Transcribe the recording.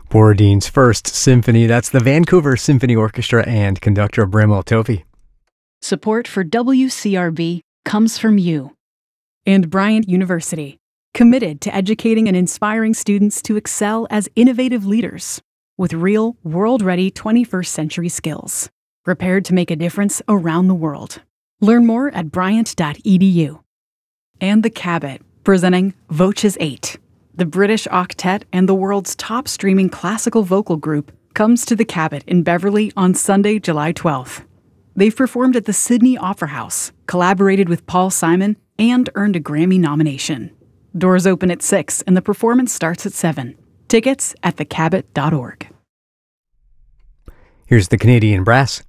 Borodin's First Symphony. That's the Vancouver Symphony Orchestra and conductor Bramwell Tofi. Support for WCRB comes from you. And Bryant University, committed to educating and inspiring students to excel as innovative leaders with real, world-ready 21st century skills, prepared to make a difference around the world. Learn more at bryant.edu. And the Cabot, presenting Voces 8. The British Octet and the world's top streaming classical vocal group comes to the Cabot in Beverly on Sunday, July 12th. They've performed at the Sydney Opera House, collaborated with Paul Simon, and earned a Grammy nomination. Doors open at 6 and the performance starts at 7. Tickets at thecabot.org. Here's the Canadian Brass.